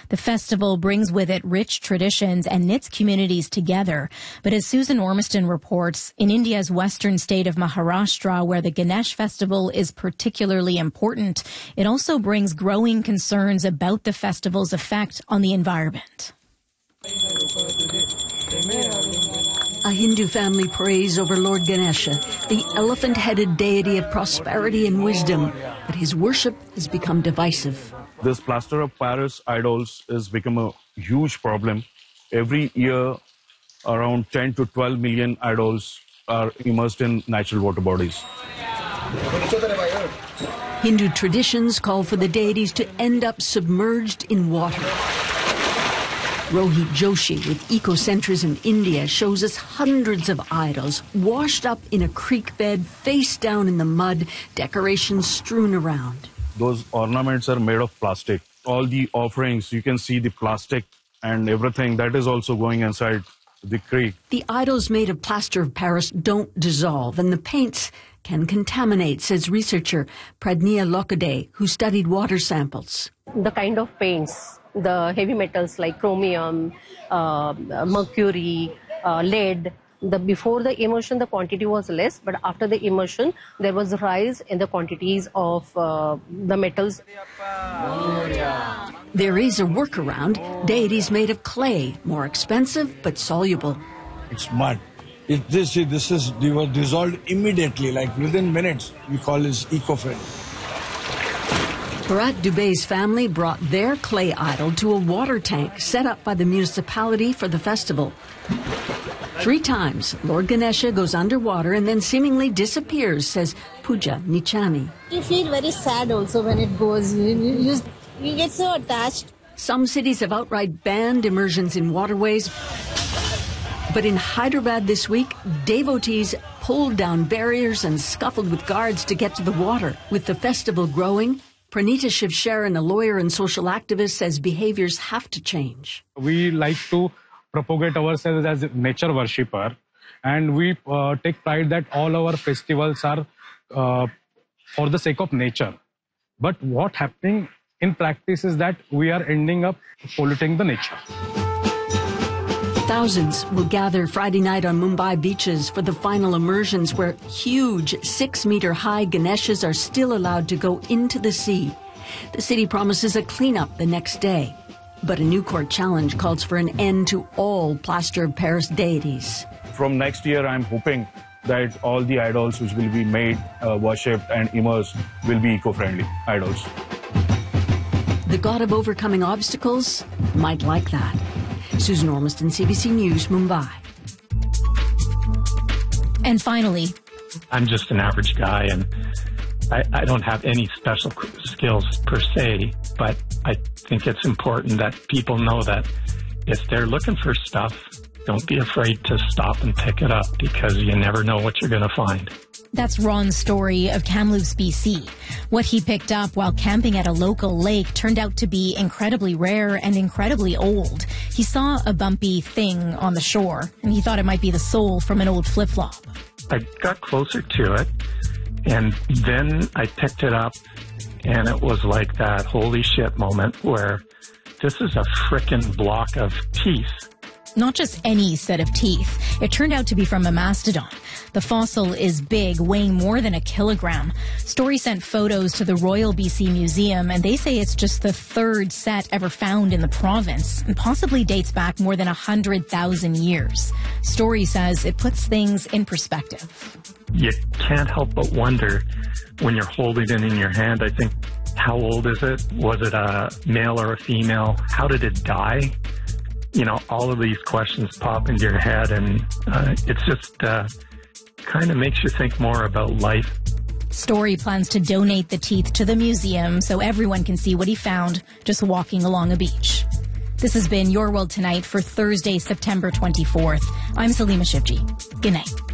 The festival brings with it rich traditions and knits communities together. But as Susan Ormiston reports, in India's western state of Maharashtra, where the Ganesh festival is particularly important, it also brings growing concerns about the festival's effect on the environment. A Hindu family prays over Lord Ganesha, the elephant-headed deity of prosperity and wisdom, but his worship has become divisive. This plaster of Paris idols has become a huge problem. Every year, around 10 to 12 million idols are immersed in natural water bodies. Hindu traditions call for the deities to end up submerged in water. Rohit Joshi with Ecocentrism India shows us hundreds of idols washed up in a creek bed, face down in the mud, decorations strewn around. Those ornaments are made of plastic. All the offerings, you can see the plastic and everything that is also going inside the creek. The idols made of plaster of Paris don't dissolve, and the paints can contaminate, says researcher Pradnya Lokade, who studied water samples. The kind of paints, the heavy metals like chromium, mercury, lead, before the immersion the quantity was less, but after the immersion there was a rise in the quantities of the metals. There is a workaround, deities made of clay, more expensive but soluble. It's mud. They were dissolved immediately, like within minutes. We call this eco-friendly. Bharat Dubey's family brought their clay idol to a water tank set up by the municipality for the festival. 3 times, Lord Ganesha goes underwater and then seemingly disappears, says Pooja Nichani. You feel very sad also when it goes. You get so attached. Some cities have outright banned immersions in waterways. But in Hyderabad this week, devotees pulled down barriers and scuffled with guards to get to the water. With the festival growing, Pranita Shivsharan, a lawyer and social activist, says behaviors have to change. We like to propagate ourselves as a nature worshipper, and we take pride that all our festivals are for the sake of nature. But what happening in practice is that we are ending up polluting the nature. Thousands will gather Friday night on Mumbai beaches for the final immersions, where huge 6-meter-high Ganeshas are still allowed to go into the sea. The city promises a cleanup the next day. But a new court challenge calls for an end to all plaster of Paris deities. From next year, I'm hoping that all the idols which will be made, worshipped and immersed will be eco-friendly idols. The god of overcoming obstacles might like that. Susan Ormiston, CBC News, Mumbai. And finally, I'm just an average guy, and I don't have any special skills per se, but I think it's important that people know that if they're looking for stuff, don't be afraid to stop and pick it up, because you never know what you're going to find. That's Ron's story of Kamloops, BC. What he picked up while camping at a local lake turned out to be incredibly rare and incredibly old. He saw a bumpy thing on the shore, and he thought it might be the sole from an old flip-flop. I got closer to it, and then I picked it up, and it was like that holy shit moment where this is a frickin' block of teeth. Not just any set of teeth. It turned out to be from a mastodon. The fossil is big, weighing more than 1 kilogram. Story sent photos to the Royal BC Museum, and they say it's just the 3rd set ever found in the province, and possibly dates back more than 100,000 years. Story says it puts things in perspective. You can't help but wonder when you're holding it in your hand, I think, how old is it? Was it a male or a female? How did it die? You know, all of these questions pop into your head, and it's just kind of makes you think more about life. Story plans to donate the teeth to the museum so everyone can see what he found just walking along a beach. This has been Your World Tonight for Thursday, September 24th. I'm Salima Shivji. Good night.